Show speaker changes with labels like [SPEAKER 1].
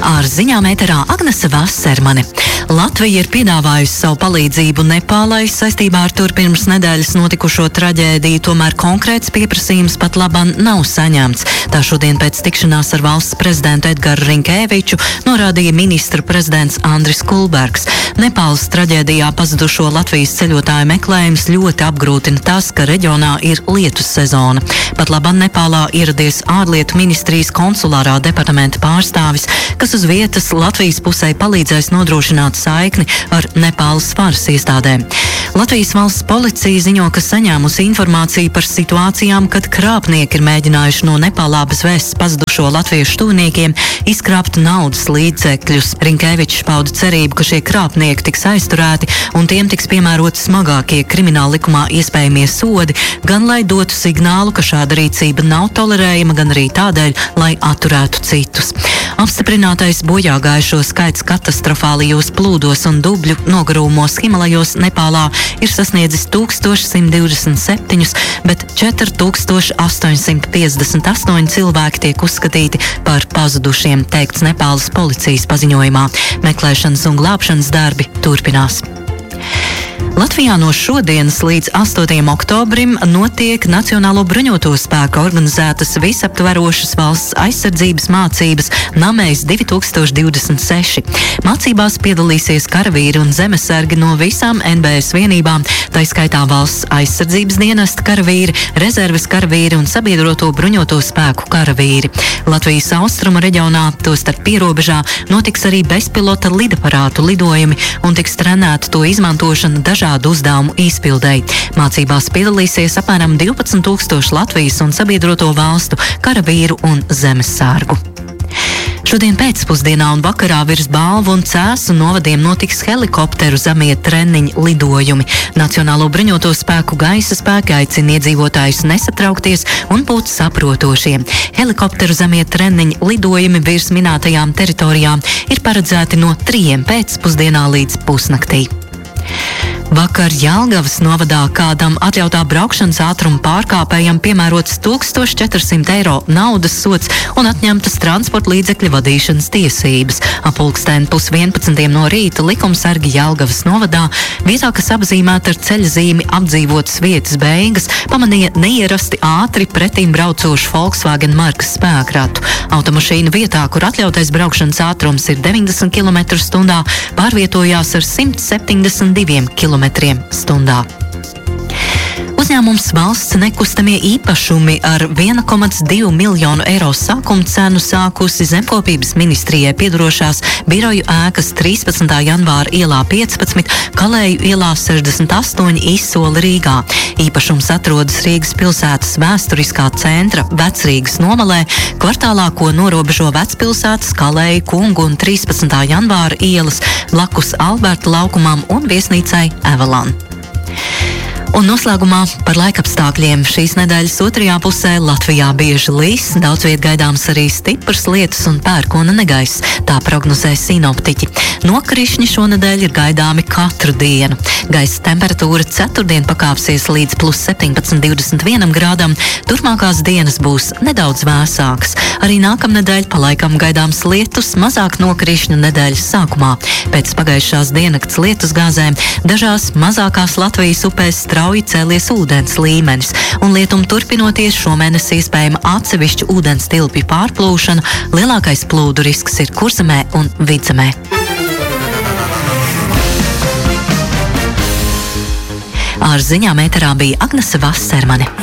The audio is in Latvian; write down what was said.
[SPEAKER 1] Ar ziņām ēterā Agnese Vassermane. Latvija ir piedāvājusi savu palīdzību Nepālai saistībā ar tur pirms nedēļas notikušo traģēdiju, tomēr konkrēts pieprasījums pat labam nav saņemts. Tā šodien pēc tikšanās ar valsts prezidentu Edgaru Rinkēviču norādīja ministru prezidents Andris Kulbergs. Nepāles traģēdijā pazudušo Latvijas ceļotāju meklējums ļoti apgrūtina tas, ka reģionā ir lietus sezona. Pat labam Nepālā ieradies ārlietu ministrijas konsulārā departamenta pārstāvis, kas uz vietas Latvijas pusē palīdzēs nodrošināt saikni ar Nepāles varas iestādēm. Latvijas valsts policija ziņo, ka saņēmusi informāciju par situācijām, kad krāpnieki ir mēģinājuši no Nepālā bez vēsts pazudušo latviešu tuviniekiem izkrāpt naudas līdzekļus. Rinkēvičs pauda cerību, ka šie krāpnieki tiks aizturēti un tiem tiks piemēroti smagākie krimināla likumā iespējamie sodi, gan lai dotu signālu, ka šāda rīcība nav tolerējama, gan arī tādēļ, lai atturētu citus. Apstiprinātais bojāgājušo skaits katastrofālijos plūdos un dubļu nogrūmos Himalajos Nepālā ir sasniedzis 1127, bet 4858 cilvēki tiek uzskatīti par pazudušiem, teikts Nepāles policijas paziņojumā. Meklēšanas un glābšanas darbi turpinās. Latvijā no šodienas līdz 8. oktobrim notiek Nacionālo bruņoto spēku organizētas visaptverošas valsts aizsardzības mācības Namējs 2026. Mācībās piedalīsies karavīri un zemesargi no visām NBS vienībām, tā skaitā valsts aizsardzības dienesta karavīri, rezerves karavīri un sabiedroto bruņoto spēku karavīri. Latvijas austrumu reģionā, tostarp pierobežā, notiks arī bezpilota lidaparātu lidojumi un tiks trenēta to izmantošana dažādu uzdevumu izpildēji. Mācībās piedalīsies apmēram 12 000 Latvijas un sabiedroto valstu karavīru un zemesārgu. Šodien pēcpusdienā un vakarā virs Balvu un Cēsu novadiem notiks helikopteru zemie treniņu lidojumi. Nacionālo bruņoto spēku gaisa spēki aicina iedzīvotājus nesatraukties un būt saprotošiem. Helikopteru zemie treniņu lidojumi virs minētajām teritorijām ir paredzēti no 3 pēcpusdienā līdz pusnaktī. Vakar Jelgavas novadā kādam atļautā braukšanas ātruma pārkāpējam piemērots 1400 eiro naudas sods un atņemtas transporta līdzekļa vadīšanas tiesības. Ap 10:30 no rīta likumsargi Jelgavas novadā, vietā, kas apzīmēta ar ceļa zīmi apdzīvotas vietas beigas, pamanīja neierasti ātri pretīm braucošu Volkswagen markas spēkratu. Automašīna vietā, kur atļautais braukšanas ātrums ir 90 km/h, pārvietojās ar 172 km/h. Uzņēmums Valsts nekustamie īpašumi ar 1,2 miljonu eiro sākuma cenu sākusi Zemkopības ministrijai piedarošās biroju ēkas 13. janvāra ielā 15, Kalēju ielā 68 izsoli Rīgā. Īpašums atrodas Rīgas pilsētas vēsturiskā centra Vecrīgas nomalē, kvartālā, ko norobežo Vecpilsētas, Kalēju, Kungu un 13. janvāra ielas blakus Alberta laukumam un viesnīcai Evelan. Un noslēgumā par laikapstākļiem. Šīs nedēļas otrajā pusē Latvijā bieži līs, daudz viet gaidāms arī stiprs lietus un pērkona negaiss, tā prognozē sinoptiķi. Nokrišņi šonedēļ ir gaidāmi katru dienu. Gaisa temperatūra ceturtdien pakāpsies līdz +17, 21 grādam, turpmākās dienas būs nedaudz vēsākas. Arī nākamnedēļ palaikam gaidāms lietus, mazāk nokrišņu nedēļas sākumā. Pēc pagājušās diennakts lietusgāzēm dažās mazākās Latvijas upēs strauji cēlies ūdens līmenis, un lietum turpinoties šomēnes iespējama atsevišķu ūdens tilpju pārplūšana, lielākais plūdu risks ir Kurzemē un Vidzemē. Ar ziņām ēterā bija Agnese Vassermane.